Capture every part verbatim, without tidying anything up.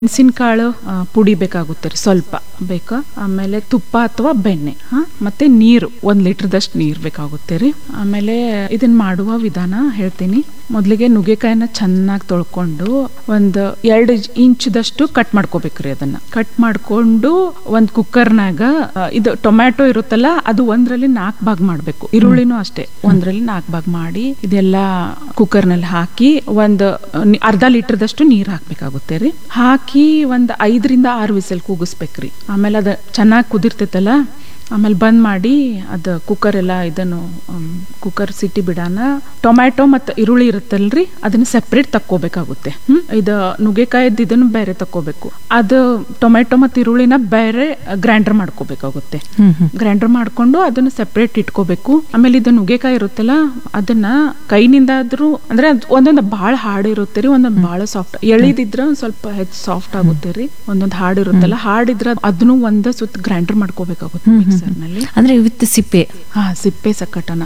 ಮೆಣಸಿನಕಾಳು ಪುಡಿ ಬೇಕಾಗುತ್ತೆ ರೀ, ಸ್ವಲ್ಪ ಬೇಕಾ. ಆಮೇಲೆ ತುಪ್ಪ ಅಥವಾ ಬೆಣ್ಣೆ, ಹಾ ಮತ್ತೆ ನೀರು, ಒಂದ್ ಲೀಟರ್ದಷ್ಟು ನೀರು ಬೇಕಾಗುತ್ತೆ ರೀ. ಆಮೇಲೆ ಇದನ್ನ ಮಾಡುವ ವಿಧಾನ ಹೇಳ್ತೀನಿ. ಮೊದಲಿಗೆ ನುಗ್ಗೆಕಾಯಿನ ಚೆನ್ನಾಗಿ ತೊಳ್ಕೊಂಡು ಒಂದು ಎರಡು ಇಂಚ್ದಷ್ಟು ಕಟ್ ಮಾಡ್ಕೋಬೇಕ್ರಿ. ಅದನ್ನ ಕಟ್ ಮಾಡ್ಕೊಂಡು ಒಂದ್ ಕುಕ್ಕರ್ನಾಗ ಇದು ಟೊಮ್ಯಾಟೊ ಇರುತ್ತಲ್ಲ, ಅದು ಒಂದ್ರಲ್ಲಿ ನಾಲ್ಕು ಭಾಗ ಮಾಡ್ಬೇಕು. ಈರುಳ್ಳಿನೂ ಅಷ್ಟೇ, ಒಂದ್ರಲ್ಲಿ ನಾಲ್ಕು ಭಾಗ ಮಾಡಿ ಇದೆಲ್ಲ ಕುಕ್ಕರ್ನಲ್ಲಿ ಹಾಕಿ ಒಂದು ಅರ್ಧ ಲೀಟರ್ದಷ್ಟು ನೀರ್ ಹಾಕ್ಬೇಕಾಗುತ್ತೆ ರೀ. ಹಾಕಿ ಒಂದ್ ಐದರಿಂದ ಆರು ವಿಸಲ್ ಕೂಗಿಸ್ಬೇಕ್ರಿ. ಆಮೇಲೆ ಅದ ಚೆನ್ನಾಗಿ ಕುದಿರ್ತೈತಲ್ಲ, ಆಮೇಲೆ ಬಂದ್ ಮಾಡಿ ಅದು ಕುಕ್ಕರ್ ಎಲ್ಲ ಇದನ್ನು ಕುಕ್ಕರ್ ಸಿಟಿ ಬಿಡಾನ ಟೊಮ್ಯಾಟೊ ಮತ್ತು ಈರುಳ್ಳಿ ಇರುತ್ತಲ್ರಿ, ಅದನ್ನ ಸೆಪ್ರೇಟ್ ತಕ್ಕೋಬೇಕಾಗುತ್ತೆ. ಹ್ಮ್ ಇದು ನುಗ್ಗೆಕಾಯಿದ್ದು ಇದನ್ನು ಬೇರೆ ತಕ್ಕೋಬೇಕು. ಅದು ಟೊಮ್ಯಾಟೊ ಮತ್ತು ಈರುಳ್ಳಿನ ಬೇರೆ ಗ್ರೈಂಡರ್ ಮಾಡ್ಕೋಬೇಕಾಗುತ್ತೆ. ಗ್ರೈಂಡರ್ ಮಾಡ್ಕೊಂಡು ಅದನ್ನ ಸೆಪ್ರೇಟ್ ಇಟ್ಕೋಬೇಕು. ಆಮೇಲೆ ಇದು ನುಗ್ಗೆಕಾಯಿ ಇರುತ್ತಲ್ಲ, ಅದನ್ನ ಕೈನಿಂದ ಆದ್ರೂ ಅಂದ್ರೆ ಒಂದೊಂದು ಭಾಳ ಹಾಡು ಇರುತ್ತೆ ರೀ, ಒಂದೊಂದು ಭಾಳ ಸಾಫ್ಟ್. ಎಳಿದಿದ್ರ ಒಂದ್ ಸ್ವಲ್ಪ ಹೆಚ್ಚು ಸಾಫ್ಟ್ ಆಗುತ್ತೆ ರೀ. ಒಂದೊಂದು ಹಾಡು ಇರುತ್ತಲ್ಲ, ಹಾಡಿದ್ರ ಅದನ್ನು ಒಂದ ಸುತ್ತ ಗ್ರೈಂಡರ್ ಮಾಡ್ಕೋಬೇಕಾಗುತ್ತೆ ಮಿಕ್ಸರ್ನಲ್ಲಿ. ಅಂದ್ರೆ ವಿತ್ ಸಿಪ್ಪೆ, ಹಾ ಸಿಪ್ಪೆ ಸಕ್ಕಟನ.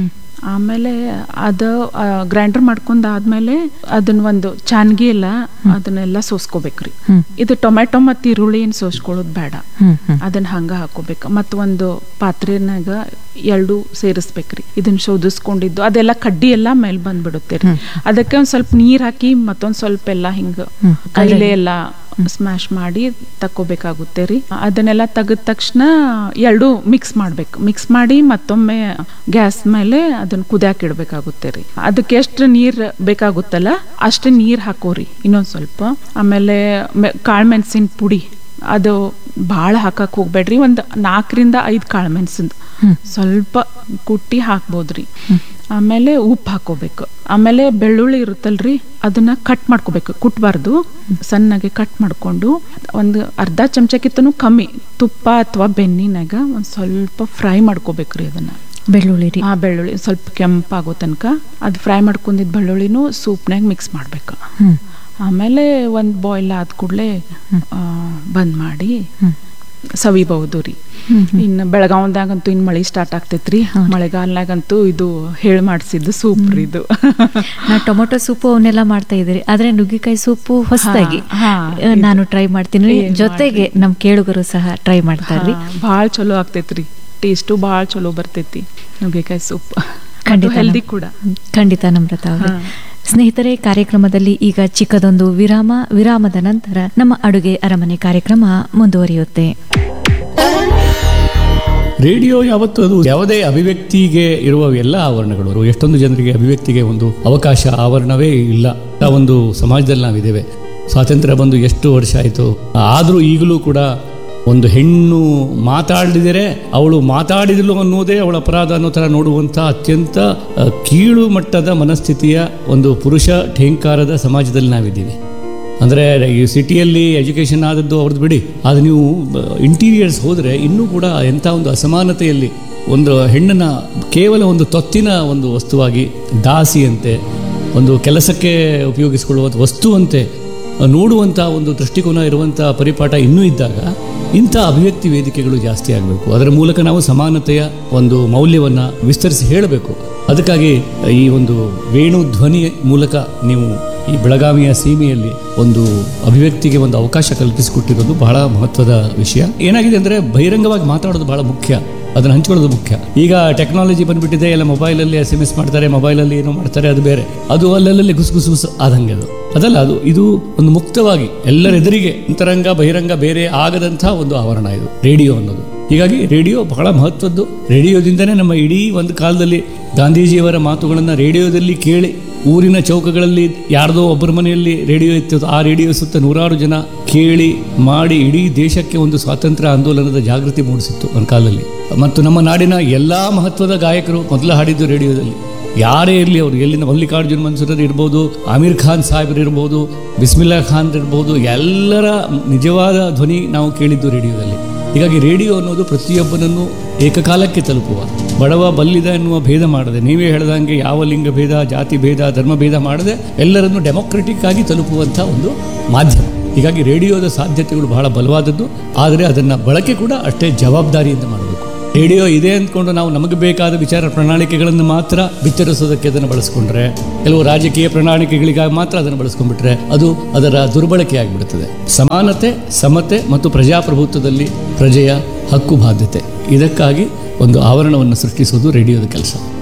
ಆಮೇಲೆ ಅದ ಗ್ರೈಂಡರ್ ಮಾಡ್ಕೊಂಡಾದ್ಮೇಲೆ ಅದನ್ನ ಒಂದು ಚಾನ್ಗಿ ಎಲ್ಲ ಅದನ್ನೆಲ್ಲ ಸೋಸ್ಕೋಬೇಕ್ರಿ. ಇದು ಟೊಮ್ಯಾಟೊ ಮತ್ತು ಈರುಳ್ಳಿ ಏನ್ ಸೋಸ್ಕೊಳ್ಳೋದು ಬೇಡ, ಅದನ್ನ ಹಂಗ ಹಾಕೋಬೇಕು. ಮತ್ತ ಒಂದು ಪಾತ್ರೆನಾಗ ಎರಡು ಸೇರಿಸ್ಬೇಕ್ರಿ. ಇದನ್ನ ಶೋಧಿಸ್ಕೊಂಡಿದ್ದು ಅದೆಲ್ಲ ಕಡ್ಡಿ ಎಲ್ಲ ಮೇಲ್ ಬಂದ್ಬಿಡುತ್ತೆ ರೀ. ಅದಕ್ಕೆ ಒಂದ್ ಸ್ವಲ್ಪ ನೀರ್ ಹಾಕಿ ಮತ್ತೊಂದ್ ಸ್ವಲ್ಪ ಎಲ್ಲ ಹಿಂಗ ಕೈಲೇ ಎಲ್ಲ ಸ್ಮ್ಯಾಶ್ ಮಾಡಿ ತಕ್ಕೋಬೇಕಾಗುತ್ತೆ ರೀ. ಅದನ್ನೆಲ್ಲ ತೆಗೆದ ತಕ್ಷಣ ಎರಡು ಮಿಕ್ಸ್ ಮಾಡ್ಬೇಕು. ಮಿಕ್ಸ್ ಮಾಡಿ ಮತ್ತೊಮ್ಮೆ ಗ್ಯಾಸ್ ಮೇಲೆ ಅದನ್ನ ಕುದಿಯಾಕ ಇಡ್ಬೇಕಾಗುತ್ತೆ ರೀ. ಅದಕ್ಕೆ ಎಷ್ಟು ನೀರ್ ಬೇಕಾಗುತ್ತಲ್ಲ ಅಷ್ಟೇ ನೀರ್ ಹಾಕೋರಿ, ಇನ್ನೊಂದ್ ಸ್ವಲ್ಪ. ಆಮೇಲೆ ಕಾಳು ಮೆಣಸಿನ ಪುಡಿ ಅದು ಭಾಳ ಹಾಕಕ್ ಹೋಗ್ಬೇಡ್ರಿ. ಒಂದ್ ನಾಲ್ಕರಿಂದ ಐದು ಕಾಳು ಮೆಣಸಿಂದು ಸ್ವಲ್ಪ ಕುಟ್ಟಿ ಹಾಕ್ಬೋದ್ರಿ. ಆಮೇಲೆ ಉಪ್ಪು ಹಾಕೋಬೇಕು. ಆಮೇಲೆ ಬೆಳ್ಳುಳ್ಳಿ ಇರುತ್ತಲ್ರಿ, ಅದನ್ನ ಕಟ್ ಮಾಡ್ಕೋಬೇಕು, ಕುಟ್ಬಾರ್ದು, ಸಣ್ಣಗೆ ಕಟ್ ಮಾಡ್ಕೊಂಡು ಒಂದು ಅರ್ಧ ಚಮಚಕ್ಕಿಂತನೂ ಕಮ್ಮಿ ತುಪ್ಪ ಅಥವಾ ಬೆಣ್ಣಿನಾಗ ಒಂದ್ ಸ್ವಲ್ಪ ಫ್ರೈ ಮಾಡ್ಕೋಬೇಕ್ರಿ ಅದನ್ನ. ಬೆಳ್ಳುಳ್ಳಿ ಆ ಬೆಳ್ಳುಳ್ಳಿ ಸ್ವಲ್ಪ ಕೆಂಪಾಗೋ ತನಕ ಅದು ಫ್ರೈ ಮಾಡ್ಕೊಂಡಿದ್ ಬೆಳ್ಳುಳ್ಳಿನೂ ಸೂಪ್ನಾಗ ಮಿಕ್ಸ್ ಮಾಡ್ಬೇಕು. ಆಮೇಲೆ ಒಂದ್ ಬಾಯ್ಲ್ ಆದ ಕೂಡಲೇ ಬಂದ್ ಮಾಡಿ ಸವಿಬಹುದು ರೀ. ಇನ್ನು ಬೆಳಗಾವದಾಗಂತೂ ಇನ್ ಮಳಿ ಸ್ಟಾರ್ಟ್ ಆಗ್ತೈತ್ರಿ. ಮಳೆಗಾಲನಾಗಂತೂ ಇದು ಹೇಳಿ ಮಾಡಿಸಿದ್ದು ಸೂಪ್ ರೀ ಇದು. ನಾ ಟೊಮೊಟೊ ಸೂಪು ಅವನ್ನೆಲ್ಲ ಮಾಡ್ತಾ ಇದ್ದೀರಿ, ಆದ್ರೆ ನುಗ್ಗಿಕಾಯಿ ಸೂಪು ಹೊಸದಾಗಿ ನಾನು ಟ್ರೈ ಮಾಡ್ತೀನಿ. ಜೊತೆಗೆ ನಮ್ ಕೇಳುಗರು ಸಹ ಟ್ರೈ ಮಾಡ್ತಾರ್ರಿ. ಭಾಳ ಚಲೋ ಆಗ್ತೈತ್ರಿ, ಟೇಸ್ಟು ಭಾಳ ಚಲೋ ಬರ್ತೈತಿ ನುಗ್ಗೆಕಾಯಿ ಸೂಪ್. ಖಂಡಿತ ಹೆಲ್ದಿ ಕೂಡ. ಖಂಡಿತ ನಮ್ರತ ಅವ್ರೆ. ಸ್ನೇಹಿತರೆ, ಕಾರ್ಯಕ್ರಮದಲ್ಲಿ ಈಗ ಚಿಕ್ಕದೊಂದು ವಿರಾಮ. ವಿರಾಮದ ನಂತರ ನಮ್ಮ ಅಡುಗೆ ಅರಮನೆ ಕಾರ್ಯಕ್ರಮ ಮುಂದುವರಿಯುತ್ತೆ. ರೇಡಿಯೋ ಯಾವತ್ತು ಅದು ಯಾವುದೇ ಅಭಿವ್ಯಕ್ತಿಗೆ ಇರುವ ಎಲ್ಲ ಆವರಣಗಳು, ಎಷ್ಟೊಂದು ಜನರಿಗೆ ಅಭಿವ್ಯಕ್ತಿಗೆ ಒಂದು ಅವಕಾಶ ಆವರಣವೇ ಇಲ್ಲ ಒಂದು ಸಮಾಜದಲ್ಲಿ ನಾವಿದ್ದೇವೆ. ಸ್ವಾತಂತ್ರ್ಯ ಬಂದು ಎಷ್ಟು ವರ್ಷ ಆಯಿತು, ಆದರೂ ಈಗಲೂ ಕೂಡ ಒಂದು ಹೆಣ್ಣು ಮಾತಾಡಿದರೆ ಅವಳು ಮಾತಾಡಿದಳು ಅನ್ನೋದೇ ಅವಳ ಅಪರಾಧ ಅನ್ನೋ ಥರ ನೋಡುವಂಥ ಅತ್ಯಂತ ಕೀಳು ಮಟ್ಟದ ಮನಸ್ಥಿತಿಯ ಒಂದು ಪುರುಷ ಠೇಂಕಾರದ ಸಮಾಜದಲ್ಲಿ ನಾವಿದ್ದೀವಿ. ಅಂದರೆ ಈ ಸಿಟಿಯಲ್ಲಿ ಎಜುಕೇಷನ್ ಆದದ್ದು ಅವ್ರದ್ದು ಬಿಡಿ, ಆದರೆ ನೀವು ಇಂಟೀರಿಯರ್ಸ್ ಹೋದರೆ ಇನ್ನೂ ಕೂಡ ಎಂಥ ಒಂದು ಅಸಮಾನತೆಯಲ್ಲಿ ಒಂದು ಹೆಣ್ಣನ್ನು ಕೇವಲ ಒಂದು ತೊತ್ತಿನ ಒಂದು ವಸ್ತುವಾಗಿ, ದಾಸಿಯಂತೆ, ಒಂದು ಕೆಲಸಕ್ಕೆ ಉಪಯೋಗಿಸಿಕೊಳ್ಳುವ ವಸ್ತುವಂತೆ ನೋಡುವಂಥ ಒಂದು ದೃಷ್ಟಿಕೋನ ಇರುವಂಥ ಪರಿಪಾಠ ಇನ್ನೂ ಇದ್ದಾಗ ಇಂಥ ಅಭಿವ್ಯಕ್ತಿ ವೇದಿಕೆಗಳು ಜಾಸ್ತಿ ಆಗಬೇಕು. ಅದರ ಮೂಲಕ ನಾವು ಸಮಾನತೆಯ ಒಂದು ಮೌಲ್ಯವನ್ನು ವಿಸ್ತರಿಸಿ ಹೇಳಬೇಕು. ಅದಕ್ಕಾಗಿ ಈ ಒಂದು ವೇಣು ಧ್ವನಿ ಮೂಲಕ ನೀವು ಈ ಬೆಳಗಾವಿಯ ಸೀಮೆಯಲ್ಲಿ ಒಂದು ಅಭಿವ್ಯಕ್ತಿಗೆ ಒಂದು ಅವಕಾಶ ಕಲ್ಪಿಸಿಕೊಟ್ಟಿರೋದು ಬಹಳ ಮಹತ್ವದ ವಿಷಯ. ಏನಾಗಿದೆ ಅಂದರೆ ಬಹಿರಂಗವಾಗಿ ಮಾತಾಡೋದು ಬಹಳ ಮುಖ್ಯ, ಅದನ್ನು ಹಂಚ್ಕೊಳ್ಳೋದು ಮುಖ್ಯ. ಈಗ ಟೆಕ್ನಾಲಜಿ ಬಂದ್ಬಿಟ್ಟಿದೆ, ಎಲ್ಲ ಮೊಬೈಲಲ್ಲಿ ಎಸ್ ಎಮ್ ಎಸ್ ಮಾಡ್ತಾರೆ, ಮೊಬೈಲಲ್ಲಿ ಏನೋ ಮಾಡ್ತಾರೆ, ಅದು ಬೇರೆ. ಅದು ಅಲ್ಲಲ್ಲಿ ಗುಸು ಗುಸು ಗುಸು ಆದಂಗೆ ಅದು ಅದಲ್ಲ. ಅದು ಇದು ಒಂದು ಮುಕ್ತವಾಗಿ ಎಲ್ಲರೆದುರಿಗೆ ಅಂತರಂಗ ಬಹಿರಂಗ ಬೇರೆ ಆಗದಂಥ ಒಂದು ಆವರಣ ಇದು ರೇಡಿಯೋ ಅನ್ನೋದು. ಹೀಗಾಗಿ ರೇಡಿಯೋ ಬಹಳ ಮಹತ್ವದ್ದು. ರೇಡಿಯೋದಿಂದನೇ ನಮ್ಮ ಇಡೀ ಒಂದು ಕಾಲದಲ್ಲಿ ಗಾಂಧೀಜಿಯವರ ಮಾತುಗಳನ್ನು ರೇಡಿಯೋದಲ್ಲಿ ಕೇಳಿ, ಊರಿನ ಚೌಕಗಳಲ್ಲಿ ಯಾರ್ದೋ ಒಬ್ಬರ ಮನೆಯಲ್ಲಿ ರೇಡಿಯೋ ಇತ್ತು, ಆ ರೇಡಿಯೋ ಸುತ್ತ ನೂರಾರು ಜನ ಕೇಳಿ ಮಾಡಿ ಇಡೀ ದೇಶಕ್ಕೆ ಒಂದು ಸ್ವಾತಂತ್ರ್ಯ ಆಂದೋಲನದ ಜಾಗೃತಿ ಮೂಡಿಸಿತ್ತು ಒಂದು ಕಾಲದಲ್ಲಿ. ಮತ್ತು ನಮ್ಮ ನಾಡಿನ ಎಲ್ಲ ಮಹತ್ವದ ಗಾಯಕರು ಮೊದಲು ಹಾಡಿದ್ದು ರೇಡಿಯೋದಲ್ಲಿ. ಯಾರೇ ಇರಲಿ, ಅವರು ಎಲ್ಲಿಂದ ಮಲ್ಲಿಕಾರ್ಜುನ್ ಮನ್ಸೂರರ್ ಇರ್ಬೋದು, ಆಮೀರ್ ಖಾನ್ ಸಾಹೇಬ್ರು ಇರ್ಬೋದು, ಬಿಸ್ಮಿಲ್ಲಾ ಖಾನ್ ಇರ್ಬೋದು, ಎಲ್ಲರ ನಿಜವಾದ ಧ್ವನಿ ನಾವು ಕೇಳಿದ್ದು ರೇಡಿಯೋದಲ್ಲಿ. ಹೀಗಾಗಿ ರೇಡಿಯೋ ಅನ್ನೋದು ಪ್ರತಿಯೊಬ್ಬನನ್ನು ಏಕಕಾಲಕ್ಕೆ ತಲುಪುವ, ಬಡವ ಬಲ್ಲಿದ ಎನ್ನುವ ಭೇದ ಮಾಡದೆ, ನೀವೇ ಹೇಳ್ದಂಗೆ ಯಾವ ಲಿಂಗ ಭೇದ, ಜಾತಿ ಭೇದ, ಧರ್ಮ ಭೇದ ಮಾಡದೆ ಎಲ್ಲರನ್ನು ಡೆಮೊಕ್ರೆಟಿಕ್ ಆಗಿ ತಲುಪುವಂಥ ಒಂದು ಮಾಧ್ಯಮ. ಹೀಗಾಗಿ ರೇಡಿಯೋದ ಸಾಧ್ಯತೆಗಳು ಬಹಳ ಬಲವಾದದ್ದು, ಆದರೆ ಅದನ್ನು ಬಳಕೆ ಕೂಡ ಅಷ್ಟೇ ಜವಾಬ್ದಾರಿಯಿಂದ ಮಾಡಬೇಕು. ರೇಡಿಯೋ ಇದೆ ಅಂದ್ಕೊಂಡು ನಾವು ನಮಗೆ ಬೇಕಾದ ವಿಚಾರ ಪ್ರಣಾಳಿಕೆಗಳನ್ನು ಮಾತ್ರ ಬಿತ್ತರಿಸೋದಕ್ಕೆ ಅದನ್ನು ಬಳಸ್ಕೊಂಡ್ರೆ, ಕೆಲವು ರಾಜಕೀಯ ಪ್ರಣಾಳಿಕೆಗಳಿಗಾಗಿ ಮಾತ್ರ ಅದನ್ನು ಬಳಸ್ಕೊಂಡ್ಬಿಟ್ರೆ ಅದು ಅದರ ದುರ್ಬಳಕೆ ಆಗಿಬಿಡುತ್ತದೆ. ಸಮಾನತೆ, ಸಮತೆ ಮತ್ತು ಪ್ರಜಾಪ್ರಭುತ್ವದಲ್ಲಿ ಪ್ರಜೆಯ ಹಕ್ಕು ಬಾಧ್ಯತೆ, ಇದಕ್ಕಾಗಿ ಒಂದು ಆವರಣವನ್ನು ಸೃಷ್ಟಿಸುವುದು ರೇಡಿಯೋದ ಕೆಲಸ.